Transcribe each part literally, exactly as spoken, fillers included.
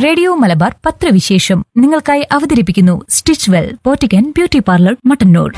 Radio Malabar പത്രവിശേഷം നിങ്ങൾക്കായി അവതരിപ്പിക്കുന്നു stitch well പോറ്റിക്കൻ beauty parlour Mattannur.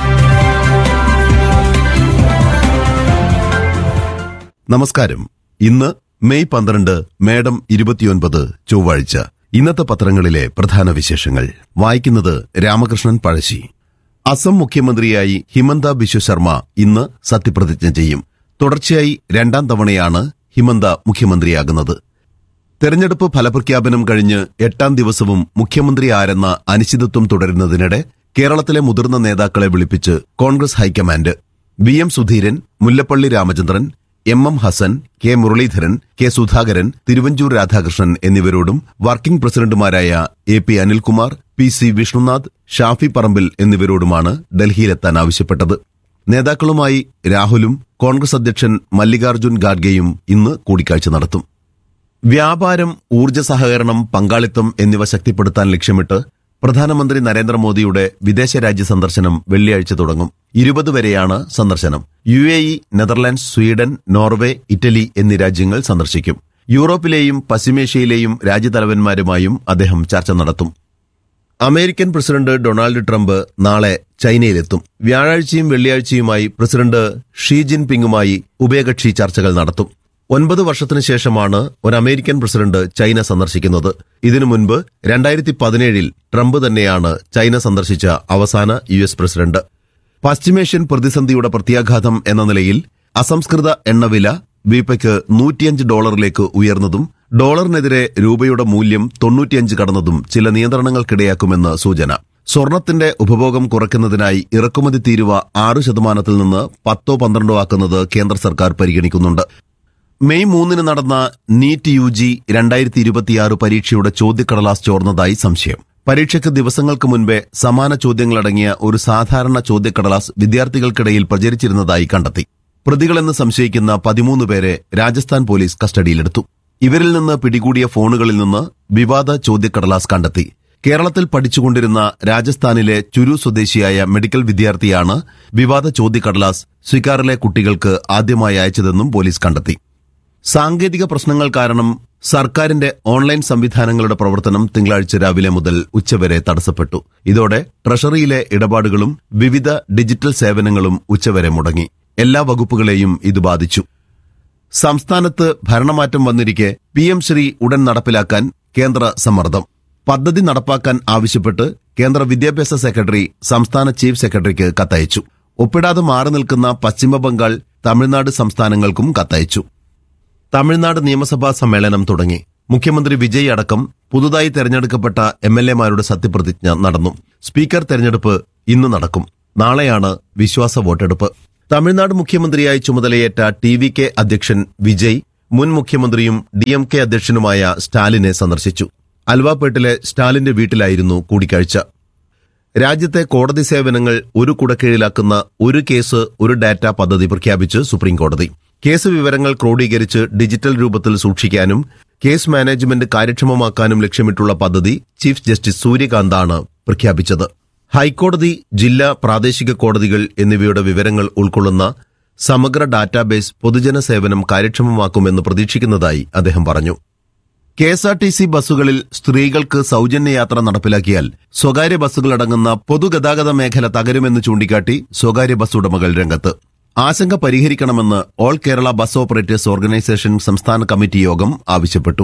നമസ്കാരം. ഇന്ന് മെയ് പന്ത്രണ്ട് മേഡം ഇരുപത്തിയൊൻപത് ചൊവ്വാഴ്ച. ഇന്നത്തെ പത്രങ്ങളിലെ പ്രധാന വിശേഷങ്ങൾ വായിക്കുന്നത് രാമകൃഷ്ണൻ പഴശ്ശി. അസം മുഖ്യമന്ത്രിയായി ഹിമന്ത ബിശ്വ ശർമ്മ ഇന്ന് സത്യപ്രതിജ്ഞ ചെയ്യും. തുടർച്ചയായി രണ്ടാം തവണയാണ് ഹിമന്ത മുഖ്യമന്ത്രിയാകുന്നത്. തെരഞ്ഞെടുപ്പ് ഫലപ്രഖ്യാപനം കഴിഞ്ഞ് എട്ടാം ദിവസവും മുഖ്യമന്ത്രി ആരെന്ന അനിശ്ചിതത്വം തുടരുന്നതിനിടെ കേരളത്തിലെ മുതിർന്ന നേതാക്കളെ വിളിപ്പിച്ച് Congress high command. V M Sudheeran, Mullappally Ramachandran, M M Hasan, K Muraleedharan, K Sudhakaran, Thiruvanchoor Radhakrishnan എന്നിവരോടും working പ്രസിഡന്റുമാരായ A P Anilkumar, P C Vishnunath, Shafi Parambil എന്നിവരോടുമാണ് ഡൽഹിയിലെത്താൻ ആവശ്യപ്പെട്ടത്. നേതാക്കളുമായി രാഹുലും കോൺഗ്രസ് അധ്യക്ഷൻ മല്ലികാർജ്ജുൻ ഖാർഗെയും ഇന്ന് കൂടിക്കാഴ്ച നടത്തും. വ്യാപാരം, ഊർജ്ജ സഹകരണം, പങ്കാളിത്തം എന്നിവ ശക്തിപ്പെടുത്താൻ ലക്ഷ്യമിട്ട് പ്രധാനമന്ത്രി നരേന്ദ്രമോദിയുടെ വിദേശരാജ്യ സന്ദർശനം വെള്ളിയാഴ്ച തുടങ്ങും. ഇരുപത് വരെയാണ് സന്ദർശനം. U A E, Netherlands, Sweden, Norway, Italy എന്നീ രാജ്യങ്ങൾ സന്ദർശിക്കും. യൂറോപ്പിലെയും പശ്ചിമേഷ്യയിലെയും രാജ്യതലവന്മാരുമായും അദ്ദേഹം ചർച്ച നടത്തും. അമേരിക്കൻ പ്രസിഡന്റ് ഡൊണാൾഡ് ട്രംപ് നാളെ ചൈനയിലെത്തും. വ്യാഴാഴ്ചയും വെള്ളിയാഴ്ചയുമായി പ്രസിഡന്റ് ഷീ ജിൻപിങ്ങുമായി ഉഭയകക്ഷി ചർച്ചകൾ നടത്തും. ഒൻപത് വർഷത്തിനു ശേഷമാണ് ഒരു അമേരിക്കൻ പ്രസിഡന്റ് ചൈന സന്ദർശിക്കുന്നത്. ഇതിനു മുൻപ് രണ്ടായിരത്തി പതിനേഴിൽ ട്രംപ് തന്നെയാണ് ചൈന സന്ദർശിച്ച അവസാന യു എസ് പ്രസിഡന്റ്. പശ്ചിമേഷ്യൻ പ്രതിസന്ധിയുടെ പ്രത്യാഘാതം എന്ന നിലയിൽ അസംസ്കൃത എണ്ണവില വീപ്പയ്ക്ക് നൂറ്റിയഞ്ച് ഡോളറിലേക്ക് ഉയർന്നതും ഡോളറിനെതിരെ രൂപയുടെ മൂല്യം തൊണ്ണൂറ്റിയഞ്ച് കടന്നതും ചില നിയന്ത്രണങ്ങൾക്കിടയാക്കുമെന്ന് സൂചന. സ്വർണത്തിന്റെ ഉപഭോഗം കുറയ്ക്കുന്നതിനായി ഇറക്കുമതി തീരുവ ആറ് ശതമാനത്തിൽ നിന്ന് പത്തോ പന്ത്രണ്ടോ ആക്കുന്നത് കേന്ദ്ര സർക്കാർ പരിഗണിക്കുന്നുണ്ട്. മെയ് മൂന്നിന് നടന്ന നീറ്റ് യു ജി രണ്ടായിരത്തി ഇരുപത്തിയാറ് പരീക്ഷയുടെ ചോദ്യക്കടലാസ് ചോർന്നതായി സംശയം. പരീക്ഷയ്ക്ക് ദിവസങ്ങൾക്ക് മുൻപേ സമാന ചോദ്യങ്ങളടങ്ങിയ ഒരു സാധാരണ ചോദ്യക്കടലാസ് വിദ്യാർത്ഥികൾക്കിടയിൽ പ്രചരിച്ചിരുന്നതായി കണ്ടെത്തി. പ്രതികളെന്ന് സംശയിക്കുന്ന പതിമൂന്ന് പേരെ രാജസ്ഥാൻ പോലീസ് കസ്റ്റഡിയിലെടുത്തു. ഇവരിൽ നിന്ന് പിടികൂടിയ ഫോണുകളിൽ നിന്ന് വിവാദ ചോദ്യക്കടലാസ് കണ്ടെത്തി. കേരളത്തിൽ പഠിച്ചുകൊണ്ടിരുന്ന രാജസ്ഥാനിലെ ചുരു സ്വദേശിയായ മെഡിക്കൽ വിദ്യാർത്ഥിയാണ് വിവാദ ചോദ്യക്കടലാസ് സിക്കാറിലെ കുട്ടികൾക്ക് ആദ്യമായി അയച്ചതെന്നും പോലീസ് കണ്ടെത്തി. സാങ്കേതിക പ്രശ്നങ്ങൾ കാരണം സർക്കാരിന്റെ ഓൺലൈൻ സംവിധാനങ്ങളുടെ പ്രവർത്തനം തിങ്കളാഴ്ച രാവിലെ മുതൽ ഉച്ചവരെ തടസ്സപ്പെട്ടു. ഇതോടെ ട്രഷറിയിലെ ഇടപാടുകളും വിവിധ ഡിജിറ്റൽ സേവനങ്ങളും ഉച്ചവരെ മുടങ്ങി. എല്ലാ വകുപ്പുകളെയും ഇത് ബാധിച്ചു. സംസ്ഥാനത്ത് ഭരണമാറ്റം വന്നിരിക്കെ പി എം ശ്രീ ഉടൻ നടപ്പിലാക്കാൻ കേന്ദ്ര സമ്മർദ്ദം. പദ്ധതി നടപ്പാക്കാൻ ആവശ്യപ്പെട്ട് കേന്ദ്ര വിദ്യാഭ്യാസ സെക്രട്ടറി സംസ്ഥാന ചീഫ് സെക്രട്ടറിക്ക് കത്തയച്ചു. ഒപ്പിടാതെ മാറി നിൽക്കുന്ന പശ്ചിമബംഗാൾ, തമിഴ്നാട് സംസ്ഥാനങ്ങൾക്കും കത്തയച്ചു. തമിഴ്നാട് നിയമസഭാ സമ്മേളനം തുടങ്ങി. മുഖ്യമന്ത്രി വിജയ് അടക്കം പുതുതായി തെരഞ്ഞെടുക്കപ്പെട്ട എം എൽ എമാരുടെ സത്യപ്രതിജ്ഞ നടന്നു. സ്പീക്കർ തെരഞ്ഞെടുപ്പ് ഇന്ന് നടക്കും. നാളെയാണ് വിശ്വാസ വോട്ടെടുപ്പ്. തമിഴ്നാട് മുഖ്യമന്ത്രിയായി ചുമതലയേറ്റ ടി വി കെ അധ്യക്ഷൻ വിജയ് മുൻ മുഖ്യമന്ത്രിയും ഡി എം കെ അധ്യക്ഷനുമായ സ്റ്റാലിനെ സന്ദർശിച്ചു. അൽവാപേട്ടിലെ സ്റ്റാലിന്റെ വീട്ടിലായിരുന്നു കൂടിക്കാഴ്ച. രാജ്യത്തെ കോടതി സേവനങ്ങൾ ഒരു കുടക്കീഴിലാക്കുന്ന ഒരു കേസ് ഒരു ഡാറ്റ പദ്ധതി പ്രഖ്യാപിച്ച് സുപ്രീംകോടതി. കേസ് വിവരങ്ങൾ ക്രോഡീകരിച്ച് ഡിജിറ്റൽ രൂപത്തിൽ സൂക്ഷിക്കാനും കേസ് മാനേജ്മെന്റ് കാര്യക്ഷമമാക്കാനും ലക്ഷ്യമിട്ടുള്ള പദ്ധതി ചീഫ് ജസ്റ്റിസ് സൂര്യകാന്താണ് പ്രഖ്യാപിച്ചത്. ഹൈക്കോടതി, ജില്ലാ, പ്രാദേശിക കോടതികൾ എന്നിവയുടെ വിവരങ്ങൾ ഉൾക്കൊള്ളുന്ന സമഗ്ര ഡാറ്റാബേസ് പൊതുജന സേവനം കാര്യക്ഷമമാക്കുമെന്ന് പ്രതീക്ഷിക്കുന്നതായി അദ്ദേഹം പറഞ്ഞു. കെഎസ്ആർടിസി ബസ്സുകളിൽ സ്ത്രീകൾക്ക് സൌജന്യയാത്ര നടപ്പിലാക്കിയാൽ സ്വകാര്യ ബസ്സുകളടങ്ങുന്ന പൊതുഗതാഗത മേഖല തകരുമെന്ന് ചൂണ്ടിക്കാട്ടി സ്വകാര്യ ബസ് ഉടമകൾ രംഗത്ത്. ആശങ്ക പരിഹരിക്കണമെന്ന് all Kerala bus operators organisation സംസ്ഥാന കമ്മിറ്റി യോഗം ആവശ്യപ്പെട്ടു.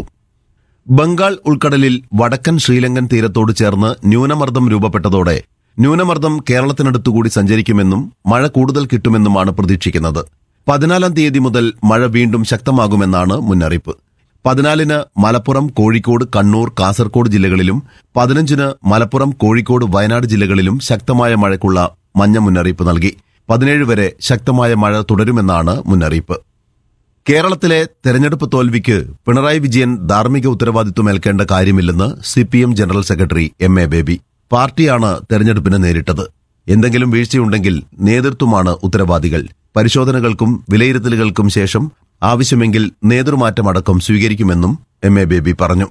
ബംഗാൾ ഉൾക്കടലിൽ വടക്കൻ ശ്രീലങ്കൻ തീരത്തോട് ചേർന്ന് ന്യൂനമർദ്ദം രൂപപ്പെട്ടതോടെ ന്യൂനമർദ്ദം കേരളത്തിനടുത്തുകൂടി സഞ്ചരിക്കുമെന്നും മഴ കൂടുതൽ കിട്ടുമെന്നുമാണ് പ്രതീക്ഷിക്കുന്നത്. പതിനാലാം തീയതി മുതൽ മഴ വീണ്ടും ശക്തമാകുമെന്നാണ് മുന്നറിയിപ്പ്. പതിനാലിന് മലപ്പുറം, കോഴിക്കോട്, കണ്ണൂർ, കാസർകോട് ജില്ലകളിലും പതിനഞ്ചിന് മലപ്പുറം, കോഴിക്കോട്, വയനാട് ജില്ലകളിലും ശക്തമായ മഴയ്ക്കുള്ള മഞ്ഞ മുന്നറിയിപ്പ് നൽകി. പതിനേഴ് വരെ ശക്തമായ മഴ തുടരുമെന്നാണ് മുന്നറിയിപ്പ്. കേരളത്തിലെ തെരഞ്ഞെടുപ്പ് തോൽവിക്ക് പിണറായി വിജയൻ ധാർമ്മിക ഉത്തരവാദിത്വമേൽക്കേണ്ട കാര്യമില്ലെന്ന് CPM general secretary M A baby. പാർട്ടിയാണ് തെരഞ്ഞെടുപ്പിനെ നേരിട്ടത്. എന്തെങ്കിലും വീഴ്ചയുണ്ടെങ്കിൽ നേതൃത്വമാണ് ഉത്തരവാദികൾ. പരിശോധനകൾക്കും വിലയിരുത്തലുകൾക്കും ശേഷം ആവശ്യമെങ്കിൽ നേതൃമാറ്റമടക്കം സ്വീകരിക്കുമെന്നും എം എ ബേബി പറഞ്ഞു.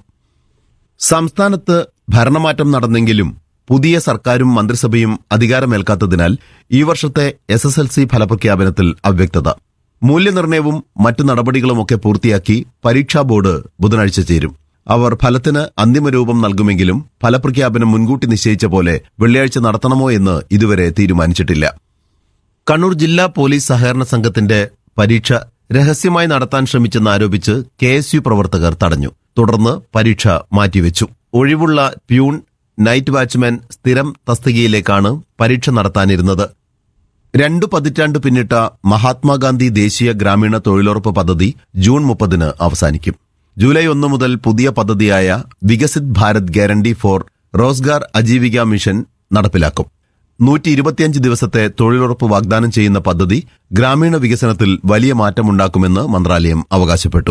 സംസ്ഥാനത്ത് ഭരണമാറ്റം നടന്നെങ്കിലും പുതിയ സർക്കാരും മന്ത്രിസഭയും അധികാരമേൽക്കാത്തതിനാൽ ഈ വർഷത്തെ എസ് എസ് എൽ സി ഫലപ്രഖ്യാപനത്തിൽ അവ്യക്തത. മൂല്യനിർണ്ണയവും മറ്റു നടപടികളുമൊക്കെ പൂർത്തിയാക്കി പരീക്ഷാ ബോർഡ് ബുധനാഴ്ച ചേരും. അവർ ഫലത്തിന് അന്തിമരൂപം നൽകുമെങ്കിലും ഫലപ്രഖ്യാപനം മുൻകൂട്ടി നിശ്ചയിച്ച പോലെ വെള്ളിയാഴ്ച നടത്തണമോ എന്ന് ഇതുവരെ തീരുമാനിച്ചിട്ടില്ല. കണ്ണൂർ ജില്ലാ പോലീസ് സഹകരണ സംഘത്തിന്റെ പരീക്ഷ രഹസ്യമായി നടത്താൻ ശ്രമിച്ചെന്നാരോപിച്ച് കെ എസ് യു പ്രവർത്തകർ തടഞ്ഞു. തുടർന്ന് പരീക്ഷ മാറ്റിവെച്ചു. ഒഴിവുള്ള പ്യൂൺ, നൈറ്റ് വാച്ച്മാൻ സ്ഥിരം തസ്തികയിലേക്കാണ് പരീക്ഷ നടത്താനിരുന്നത്. രണ്ടു പതിറ്റാണ്ട് പിന്നിട്ട മഹാത്മാഗാന്ധി ദേശീയ ഗ്രാമീണ തൊഴിലുറപ്പ് പദ്ധതി ജൂൺ മുപ്പതിന് അവസാനിക്കും. ജൂലൈ ഒന്ന് മുതൽ പുതിയ പദ്ധതിയായ വികസിത് ഭാരത് ഗ്യാരണ്ടി ഫോർ റോസ്ഗാർ അജീവിക മിഷൻ നടപ്പിലാക്കും. നൂറ്റി ഇരുപത്തിയഞ്ച് ദിവസത്തെ തൊഴിലുറപ്പ് വാഗ്ദാനം ചെയ്യുന്ന പദ്ധതി ഗ്രാമീണ വികസനത്തിൽ വലിയ മാറ്റമുണ്ടാക്കുമെന്ന് മന്ത്രാലയം അവകാശപ്പെട്ടു.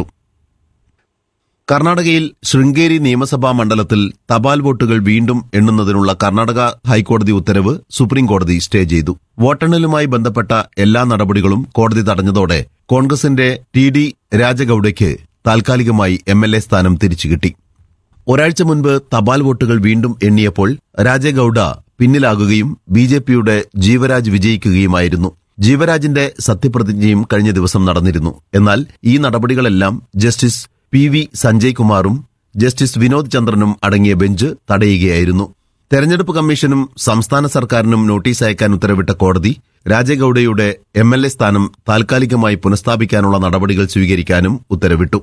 കർണാടകയിൽ ശൃംഗേരി നിയമസഭാ മണ്ഡലത്തിൽ തപാൽ വോട്ടുകൾ വീണ്ടും എണ്ണുന്നതിനുള്ള കർണാടക ഹൈക്കോടതി ഉത്തരവ് സുപ്രീംകോടതി സ്റ്റേ ചെയ്തു. വോട്ടെണ്ണലുമായി ബന്ധപ്പെട്ട എല്ലാ നടപടികളും കോടതി തടഞ്ഞതോടെ കോൺഗ്രസിന്റെ ടി ഡി രാജഗൌഡയ്ക്ക് താൽക്കാലികമായി എം എൽ എ സ്ഥാനം തിരിച്ചുകിട്ടി. ഒരാഴ്ച മുൻപ് തപാൽ വോട്ടുകൾ വീണ്ടും എണ്ണിയപ്പോൾ രാജഗൌഡ പിന്നിലാകുകയും ബി ജെ പിയുടെ ജീവരാജ് വിജയിക്കുകയുമായിരുന്നു. ജീവരാജിന്റെ സത്യപ്രതിജ്ഞയും കഴിഞ്ഞ ദിവസം നടന്നിരുന്നു. എന്നാൽ ഈ നടപടികളെല്ലാം ജസ്റ്റിസ് പി വി സഞ്ജയ് കുമാറും ജസ്റ്റിസ് വിനോദ് ചന്ദ്രനും അടങ്ങിയ ബെഞ്ച് തടയുകയായിരുന്നു. തെരഞ്ഞെടുപ്പ് കമ്മീഷനും സംസ്ഥാന സർക്കാരിനും നോട്ടീസ് അയക്കാൻ ഉത്തരവിട്ട കോടതി രാജഗൌഡയുടെ എം എൽ എ സ്ഥാനം താൽക്കാലികമായി പുനഃസ്ഥാപിക്കാനുള്ള നടപടികൾ സ്വീകരിക്കാനും ഉത്തരവിട്ടു.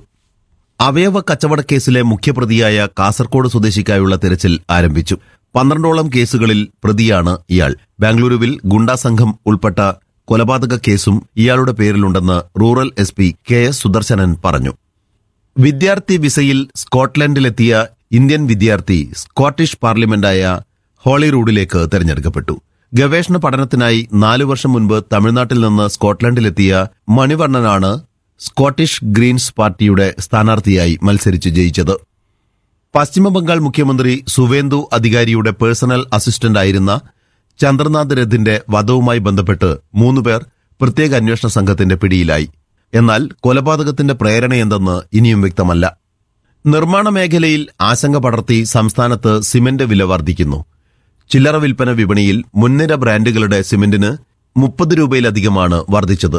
അവയവ കച്ചവടക്കേസിലെ മുഖ്യപ്രതിയായ കാസർകോട് സ്വദേശിക്കായുള്ള തിരച്ചിൽ ആരംഭിച്ചു. പന്ത്രണ്ടോളം കേസുകളിൽ പ്രതിയാണ് ഇയാൾ. ബാംഗ്ലൂരുവിൽ ഗുണ്ടാസംഘം ഉൾപ്പെട്ട കൊലപാതക കേസും ഇയാളുടെ പേരിലുണ്ടെന്ന് rural S P K S Sudarsanan പറഞ്ഞു. വിദ്യാർത്ഥി വിസയിൽ സ്കോട്ട്ലൻഡിലെത്തിയ ഇന്ത്യൻ വിദ്യാർത്ഥി സ്കോട്ടിഷ് പാർലമെന്റായ ഹോളിറൂഡിലേക്ക് തെരഞ്ഞെടുക്കപ്പെട്ടു. ഗവേഷണ പഠനത്തിനായി നാലു വർഷം മുൻപ് തമിഴ്നാട്ടിൽ നിന്ന് സ്കോട്ട്ലൻഡിലെത്തിയ മണിവർണ്ണനാണ് സ്കോട്ടിഷ് ഗ്രീൻസ് പാർട്ടിയുടെ സ്ഥാനാർത്ഥിയായി മത്സരിച്ച് ജയിച്ചത്. പശ്ചിമബംഗാൾ മുഖ്യമന്ത്രി സുവേന്ദു അധികാരിയുടെ പേഴ്സണൽ അസിസ്റ്റന്റായിരുന്ന ചന്ദ്രനാഥ് രഥിന്റെ വധവുമായി ബന്ധപ്പെട്ട് മൂന്നുപേർ പ്രത്യേക അന്വേഷണ സംഘത്തിന്റെ പിടിയിലായി. എന്നാൽ കൊലപാതകത്തിന്റെ പ്രേരണയെന്തെന്ന് ഇനിയും വ്യക്തമല്ല. നിർമ്മാണ മേഖലയിൽ ആശങ്ക പടർത്തി സംസ്ഥാനത്ത് സിമന്റ് വില വർദ്ധിക്കുന്നു. ചില്ലറ വിൽപ്പന വിപണിയിൽ മുൻനിര ബ്രാൻഡുകളുടെ സിമന്റിന് മുപ്പത് രൂപയിലധികമാണ് വർദ്ധിച്ചത്.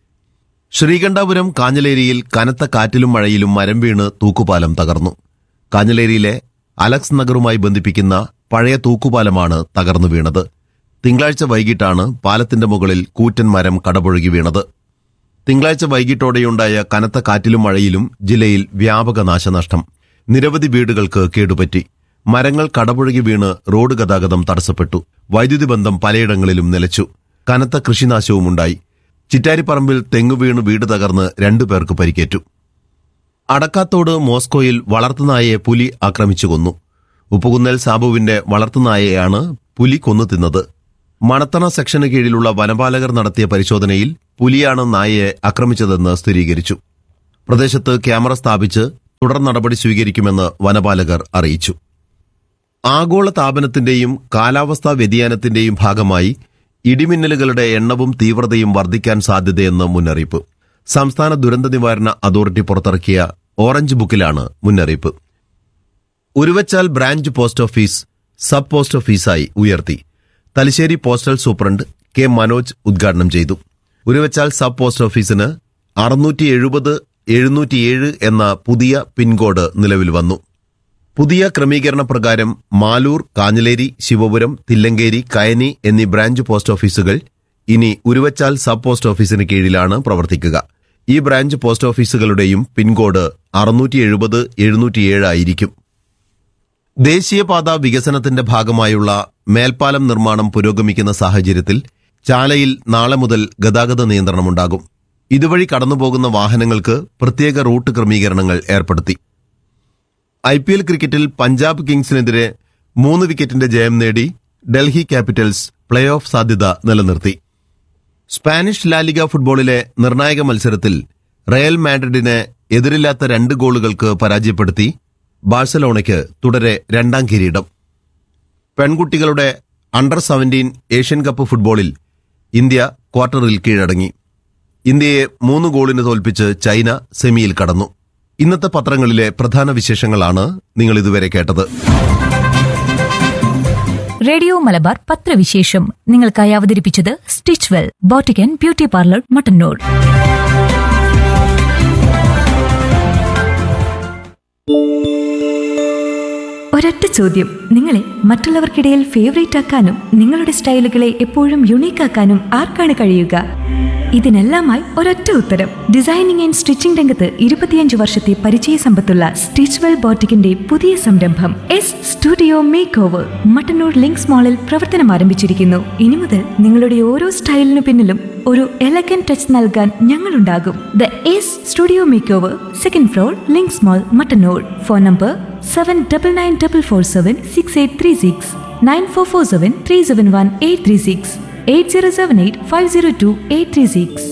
ശ്രീകണ്ഠാപുരം കാഞ്ഞലേരിയിൽ കനത്ത കാറ്റിലും മഴയിലും മരം വീണ് തൂക്കുപാലം തകർന്നു. കാഞ്ഞലേരിയിലെ അലക്സ് നഗറുമായി ബന്ധിപ്പിക്കുന്ന പഴയ തൂക്കുപാലമാണ് തകർന്നു വീണത്. തിങ്കളാഴ്ച വൈകിട്ടാണ് പാലത്തിന്റെ മുകളിൽ കൂറ്റൻ മരം കടപുഴകി വീണത്. തിങ്കളാഴ്ച വൈകിട്ടോടെയുണ്ടായ കനത്ത കാറ്റിലും മഴയിലും ജില്ലയിൽ വ്യാപക നാശനഷ്ടം. നിരവധി വീടുകൾക്ക് കേടുപറ്റി. മരങ്ങൾ കടപുഴകി വീണ് റോഡ് ഗതാഗതം തടസ്സപ്പെട്ടു. വൈദ്യുതി ബന്ധം പലയിടങ്ങളിലും നിലച്ചു. കനത്ത കൃഷിനാശവുമുണ്ടായി. ചിറ്റാരിപ്പറമ്പിൽ തെങ്ങുവീണ് വീട് തകർന്ന് രണ്ടുപേർക്ക് പരിക്കേറ്റു. അടക്കാത്തോട് മോസ്കോയിൽ വളർത്തുനായയെ പുലി ആക്രമിച്ചു കൊന്നു. ഉപ്പുകുന്നൽ സാബുവിന്റെ വളർത്തുനായയാണ് പുലി കൊന്നു തിന്നത്. മണത്തണ സെക്ഷന് കീഴിലുള്ള വനപാലകർ നടത്തിയ പരിശോധനയിൽ പുലിയാണ് നായയെ ആക്രമിച്ചതെന്ന് സ്ഥിരീകരിച്ചു. പ്രദേശത്ത് ക്യാമറ സ്ഥാപിച്ച് തുടർ നടപടി സ്വീകരിക്കുമെന്ന് വനപാലകർ അറിയിച്ചു. ആഗോള താപനത്തിന്റെയും കാലാവസ്ഥാ വ്യതിയാനത്തിന്റെയും ഭാഗമായി ഇടിമിന്നലുകളുടെ എണ്ണവും തീവ്രതയും വർദ്ധിക്കാൻ സാധ്യതയെന്ന് മുന്നറിയിപ്പ്. സംസ്ഥാന ദുരന്ത നിവാരണ അതോറിറ്റി പുറത്തിറക്കിയ ഓറഞ്ച് ബുക്കിലാണ് മുന്നറിയിപ്പ്. Uruvachal branch post office sub post ഓഫീസായി ഉയർത്തി. Thalassery postal superintendent K Manoj ഉദ്ഘാടനം ചെയ്തു. ഉരുവച്ചാൽ സബ് പോസ്റ്റ് ഓഫീസിന് അറുന്നൂറ്റി എഴുപത് എഴുന്നൂറ്റിയേഴ് എന്ന പുതിയ പിൻകോഡ് നിലവിൽ വന്നു. പുതിയ ക്രമീകരണ പ്രകാരം മാലൂർ, കാഞ്ഞലേരി, ശിവപുരം, തില്ലങ്കേരി, കയനി എന്നീ ബ്രാഞ്ച് പോസ്റ്റ് ഓഫീസുകൾ ഇനി ഉരുവച്ചാൽ സബ് പോസ്റ്റ് ഓഫീസിന് കീഴിലാണ് പ്രവർത്തിക്കുക. ഈ ബ്രാഞ്ച് പോസ്റ്റ് ഓഫീസുകളുടെയും പിൻകോഡ് അറുന്നൂറ്റി എഴുപത് എഴുന്നൂറ്റിയേഴ് ആയിരിക്കും. ദേശീയപാത വികസനത്തിന്റെ ഭാഗമായുള്ള മേൽപ്പാലം നിർമ്മാണം പുരോഗമിക്കുന്ന സാഹചര്യത്തിൽ ചാലയിൽ നാളെ മുതൽ ഗതാഗത നിയന്ത്രണമുണ്ടാകും. ഇതുവഴി കടന്നുപോകുന്ന വാഹനങ്ങൾക്ക് പ്രത്യേക റൂട്ട് ക്രമീകരണങ്ങൾ ഏർപ്പെടുത്തി. ഐ പി എൽ ക്രിക്കറ്റിൽ പഞ്ചാബ് കിങ്സിനെതിരെ മൂന്ന് വിക്കറ്റിന്റെ ജയം നേടി ഡൽഹി ക്യാപിറ്റൽസ് പ്ലേ ഓഫ് സാധ്യത നിലനിർത്തി. സ്പാനിഷ് ലാലിഗ ഫുട്ബോളിലെ നിർണായക മത്സരത്തിൽ റയൽ മാഡ്രിഡിനെ എതിരില്ലാത്ത രണ്ട് ഗോളുകൾക്ക് പരാജയപ്പെടുത്തി ബാഴ്സലോണയ്ക്ക് തുടരെ രണ്ടാം കിരീടം. പെൺകുട്ടികളുടെ അണ്ടർ സെവന്റീൻ ഏഷ്യൻ കപ്പ് ഫുട്ബോളിൽ ഇന്ത്യ ക്വാർട്ടറിൽ കീഴടങ്ങി. ഇന്ത്യയെ മൂന്ന് ഗോളിന് തോൽപ്പിച്ച് ചൈന സെമിയിൽ കടന്നു. ഇന്നത്തെ പത്രങ്ങളിലെ പ്രധാന വിശേഷങ്ങളാണ് നിങ്ങൾ ഇതുവരെ കേട്ടത്. റേഡിയോ മലബാർ പത്രവിശേഷം നിങ്ങൾക്കായി അവതരിപ്പിച്ചത് stitch well boutique beauty parlour Mattannur. ഒരൊറ്റ ചോദ്യം, നിങ്ങളെ മറ്റുള്ളവർക്കിടയിൽ ഫേവറേറ്റ് ആക്കാനും നിങ്ങളുടെ സ്റ്റൈലുകളെ എപ്പോഴും യുണീക്ക് ആക്കാനും ആർക്കാണ് കഴിയുക? ഇതിനെല്ലാമായി ഒരൊറ്റ ഉത്തരം. ഡിസൈനിങ് ആൻഡ് സ്റ്റിച്ചിംഗ് രംഗത്ത് ഇരുപത്തിയഞ്ച് വർഷത്തെ പരിചയ സമ്പത്തുള്ള സ്റ്റിച്ച്വെൽ ബോട്ടിക്കിന്റെ പുതിയ സംരംഭം S studio make over Mattannur links മാളിൽ പ്രവർത്തനം ആരംഭിച്ചിരിക്കുന്നു. ഇനി മുതൽ നിങ്ങളുടെ ഓരോ സ്റ്റൈലിനു പിന്നിലും ഒരു എലഗൻ ടച്ച് നൽകാൻ ഞങ്ങളുണ്ടാകും. The S studio make over, second floor, links mall, Mattannur. Phone number seven double nine double four seven six eight three six, nine four four seven three seven one eight three six, eight zero seven eight five zero to eight three six.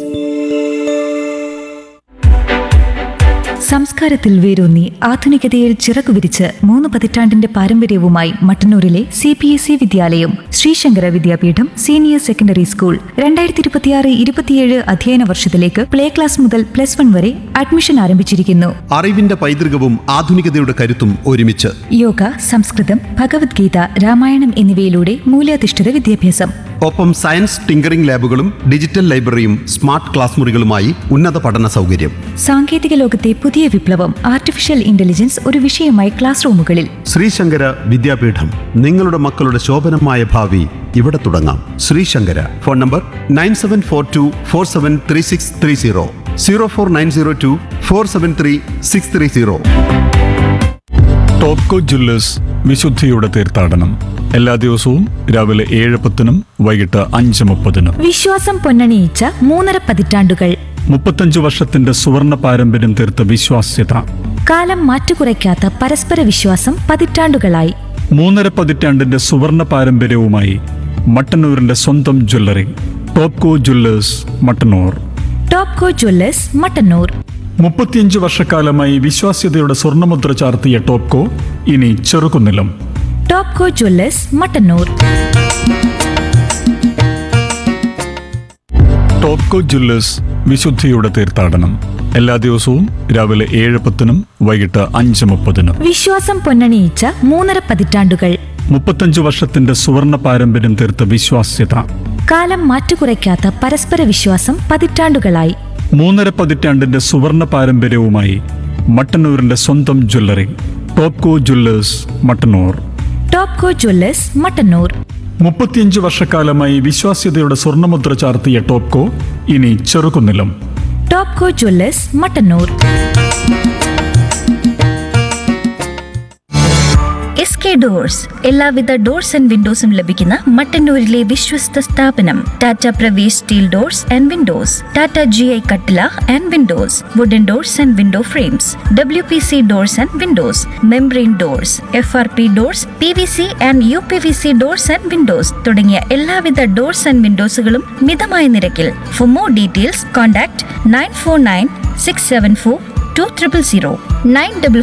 സംസ്കാരത്തിൽ വേരൂന്നി ആധുനികതയിൽ ചിറകുവിരിച്ച് മൂന്ന് പതിറ്റാണ്ടിന്റെ പാരമ്പര്യവുമായി മട്ടന്നൂരിലെ C P S E വിദ്യാലയം ശ്രീശങ്കര വിദ്യാപീഠം senior secondary school രണ്ടായിരത്തി ഇരുപത്തിയാറ് ഇരുപത്തിയേഴ് അധ്യയന വർഷത്തിലേക്ക് പ്ലേ ക്ലാസ് മുതൽ പ്ലസ് വൺ വരെ അഡ്മിഷൻ ആരംഭിച്ചിരിക്കുന്നു. അറിവിന്റെ പൈതൃകവും ആധുനികതയുടെ കരുത്തും ഒരുമിച്ച്. യോഗ, സംസ്കൃതം, ഭഗവത്ഗീത, രാമായണം എന്നിവയിലൂടെ മൂല്യാധിഷ്ഠിത വിദ്യാഭ്യാസം. ഒപ്പം science tinkering ലാബുകളും digital ലൈബ്രറിയും smart class മുറികളുമായി ഉന്നത പഠന സൗകര്യം. സാങ്കേതിക ലോകത്തെ പുതിയ വിപ്ലവം ആർട്ടിഫിഷ്യൽ ഇന്റലിജൻസ് ഒരു വിഷയമായി ക്ലാസ് റൂമുകളിൽ. ശ്രീശങ്കര വിദ്യാപീഠം, നിങ്ങളുടെ മക്കളുടെ ശോഭനമായ ഭാവി ഇവിടെ തുടങ്ങാം. Sree Sankara. Phone number nine seven four to four seven three six three zero, zero four nine zero to four seven three six three zero. Topco Jewellers, വിശുദ്ധിയുടെ തീർത്ഥാടനം. എല്ലാ ദിവസവും രാവിലെ ഏഴ് പത്തിനും വൈകിട്ട് അഞ്ച് മുപ്പതിനും. വിശ്വാസം പൊന്നണിയിച്ച മൂന്നര പതിറ്റാണ്ടുകൾ. മുപ്പത്തഞ്ചു വർഷത്തിന്റെ സുവർണ പാരമ്പര്യം തീർത്ത വിശ്വാസ്യത. കാലം മാറ്റുകുറയ്ക്കാത്ത പരസ്പര വിശ്വാസം പതിറ്റാണ്ടുകളായി. മൂന്നര പതിറ്റാണ്ടിന്റെ സുവർണ പാരമ്പര്യവുമായി മട്ടന്നൂരിന്റെ സ്വന്തം jewellery Topco Jewellers, Mattannur. Topco Jewellers, Mattannur. മുപ്പത്തിയഞ്ച് വർഷക്കാലമായി വിശ്വാസ്യതയുടെ സ്വർണ്ണമുദ്ര ചാർത്തിയ ടോപ്കോ ഇനി ചെറുകുന്നിലും. ടോപ്കോ ജ്വല്ലേഴ്സ്, മട്ടന്നൂർ. ടോപ്കോ ജ്വല്ലേഴ്സ്, വിശുദ്ധിയുടെ തീർത്ഥാടനം. എല്ലാ ദിവസവും രാവിലെ ഏഴ് പത്തിനും വൈകിട്ട് അഞ്ച് മുപ്പതിനും. വിശ്വാസം പൊന്നണിയിച്ച മൂന്നര പതിറ്റാണ്ടുകൾ. മുപ്പത്തഞ്ചു വർഷത്തിന്റെ സുവർണ പാരമ്പര്യം തീർത്ത വിശ്വാസ്യത. കാലം മാറ്റുകുറയ്ക്കാത്ത പരസ്പര വിശ്വാസം പതിറ്റാണ്ടുകളായി. മൂന്നര പതിറ്റാണ്ടിന്റെ സുവർണ പാരമ്പര്യവുമായി മട്ടന്നൂരിന്റെ സ്വന്തം jewellery Topco Jewellers, Mattannur. Topco Jewellers, Mattannur. മുപ്പത്തിയഞ്ച് വർഷക്കാലമായി വിശ്വാസ്യതയുടെ സ്വർണ്ണമുദ്ര ചാർത്തിയ ടോപ്കോ ഇനി ചെറുകുന്നിലും. Topco Jewellers, Mattannur. S K doors, എല്ലാവിധ ഡോർസ് ആൻഡ് വിൻഡോസും ലഭിക്കുന്ന മട്ടന്നൂരിലെ വിശ്വസ്ത സ്ഥാപനം. Tata Pravesh steel doors and Windows, Tata G I കട്ടില and Windows, wooden doors and window frames, W P C doors and Windows, membrane doors, F R P doors, P V C and you P V C doors and Windows തുടങ്ങിയ എല്ലാവിധ doors and വിൻഡോസുകളും മിതമായ നിരക്കിൽ. For more details contact nine four nine six seven four two triple zero, nine double